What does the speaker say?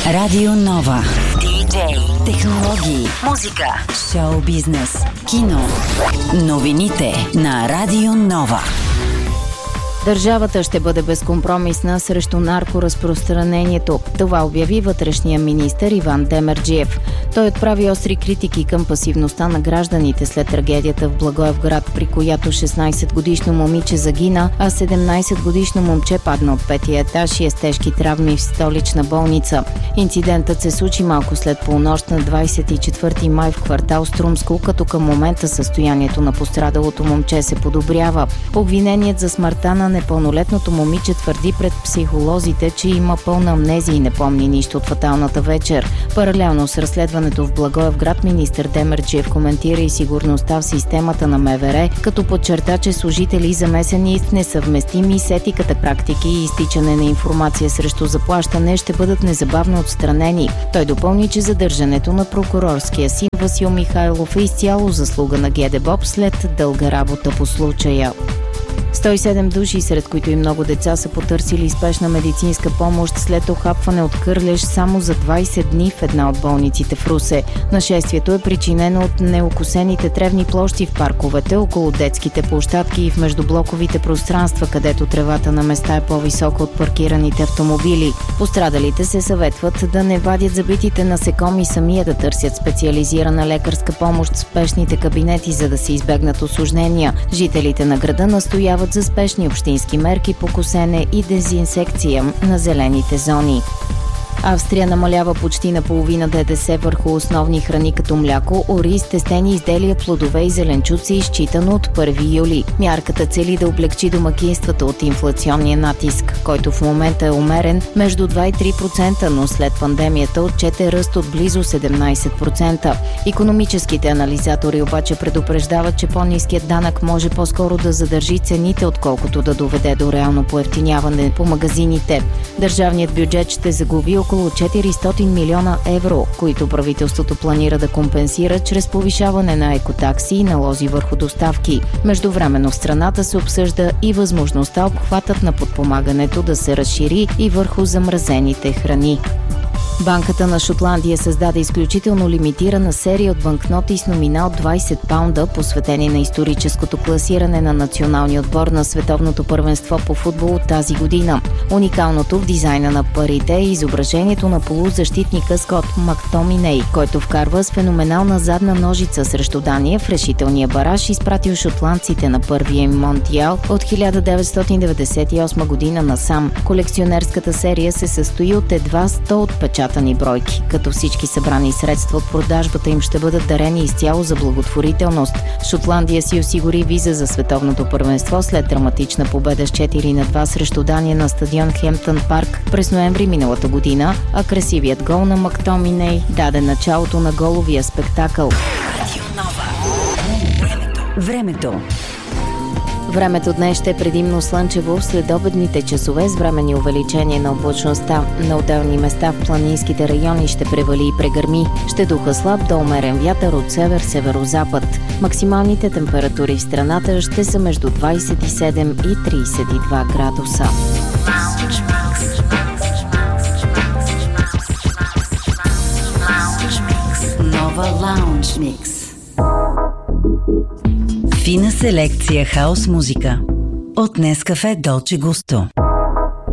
Радио Нова. Диджей, технологии, музика, шоу бизнес, кино. Новините на Радио Нова. Държавата ще бъде безкомпромисна срещу наркоразпространението. Това обяви вътрешния министър Иван Демерджиев. Той отправи остри критики към пасивността на гражданите след трагедията в Благоевград, при която 16-годишно момиче загина, а 17-годишно момче падна от петия етаж и е с тежки травми в столична болница. Инцидентът се случи малко след полунощ на 24 май в квартал Струмско, като към момента състоянието на пострадалото момче се подобрява. Обвиненият за смъртта на непълнолетното момиче твърди пред психолозите, че има пълна амнезия и не помни нищо от фаталната вечер. Паралелно с разследването в Благоевград, министър Демерджиев коментира и сигурността в системата на МВР, като подчерта, че служители замесени в несъвместими с етиката практики и изтичане на информация срещу заплащане ще бъдат незабавно отстранени. Той допълни, че задържането на прокурорския син Васил Михайлов е изцяло заслуга на ГДБОП след дълга работа по случая. 107 души, сред които и много деца, са потърсили спешна медицинска помощ след охапване от кърлеж само за 20 дни в една от болниците в Русе. Нашествието е причинено от неокосените тревни площи в парковете, около детските площадки и в междублоковите пространства, където тревата на места е по-висока от паркираните автомобили. Пострадалите се съветват да не вадят забитите насекоми сами, да търсят специализирана лекарска помощ в спешните кабинети, за да се избегнат осложнения. Жителите на града настояват за спешни общински мерки по косене и дезинсекция на зелените зони. Австрия намалява почти наполовина ДДС върху основни храни като мляко, ориз, тестени изделия, плодове и зеленчуци, считано от 1 юли. Мярката цели да облегчи домакинствата от инфлационния натиск, който в момента е умерен между 2 и 3%, но след пандемията отчете ръст от близо 17%. Икономическите анализатори обаче предупреждават, че по-ниският данък може по-скоро да задържи цените, отколкото да доведе до реално поевтиняване по магазините. Държавният бюджет ще загуби около 400 милиона евро, които правителството планира да компенсира чрез повишаване на екотакси и налози върху доставки. Междувременно в страната се обсъжда и възможността обхватът на подпомагането да се разшири и върху замразените храни. Банката на Шотландия създаде изключително лимитирана серия от банкноти с номинал 20 паунда, посветени на историческото класиране на националния отбор на световното първенство по футбол от тази година. Уникалното в дизайна на парите е изображението на полузащитника Скот Мактоминей, който вкарва с феноменална задна ножица срещу Дания в решителния бараж, изпратил шотландците на първия им монтиал от 1998 година насам. Колекционерската серия се състои от едва 100 отпечатани бройки, като всички събрани средства от продажбата им ще бъдат дарени изцяло за благотворителност. Шотландия си осигури виза за световното първенство след драматична победа с 4-2 срещу Дания на стадион Хемптън Парк през ноември миналата година, а красивият гол на Мактоминей даде началото на головия спектакъл. Времето днес ще е предимно слънчево в следобедните часове с временни увеличения на облачността. На отделни места в планинските райони ще превали и прегърми. Ще духа слаб до умерен вятър от север-северозапад. Максималните температури в страната ще са между 27 и 32 градуса. Нова Лаунж Микс. Фина селекция хаус музика от Нескафе Долче Густо.